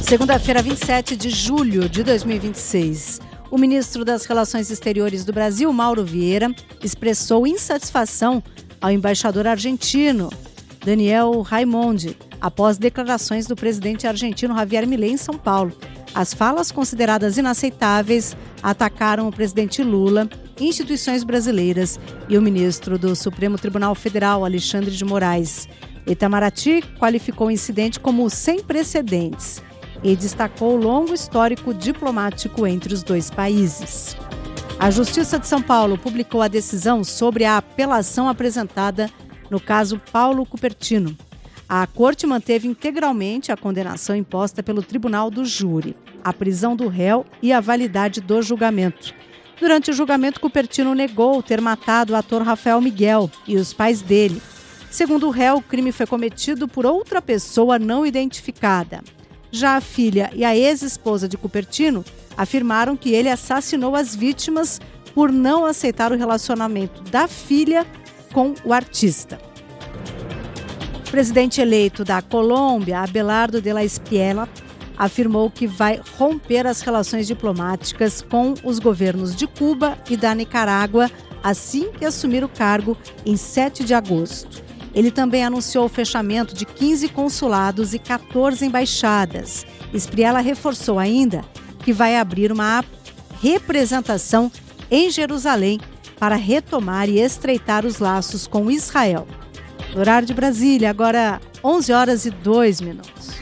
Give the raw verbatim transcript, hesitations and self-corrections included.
Segunda-feira, vinte e sete de julho de dois mil e vinte e seis. O ministro das Relações Exteriores do Brasil, Mauro Vieira, expressou insatisfação ao embaixador argentino, Daniel Raimondi, após declarações do presidente argentino Javier Milei em São Paulo. As falas consideradas inaceitáveis atacaram o presidente Lula, instituições brasileiras e o ministro do Supremo Tribunal Federal, Alexandre de Moraes. Itamaraty qualificou o incidente como sem precedentes e destacou o longo histórico diplomático entre os dois países. A Justiça de São Paulo publicou a decisão sobre a apelação apresentada no caso Paulo Cupertino. A Corte manteve integralmente a condenação imposta pelo Tribunal do Júri, a prisão do réu e a validade do julgamento. Durante o julgamento, Cupertino negou ter matado o ator Rafael Miguel e os pais dele. Segundo o réu, o crime foi cometido por outra pessoa não identificada. Já a filha e a ex-esposa de Cupertino afirmaram que ele assassinou as vítimas por não aceitar o relacionamento da filha com o artista. O presidente eleito da Colômbia, Abelardo de la Espriella, afirmou que vai romper as relações diplomáticas com os governos de Cuba e da Nicarágua assim que assumir o cargo em sete de agosto. Ele também anunciou o fechamento de quinze consulados e quatorze embaixadas. Espriella reforçou ainda que vai abrir uma representação em Jerusalém para retomar e estreitar os laços com Israel. No horário de Brasília, agora onze horas e dois minutos.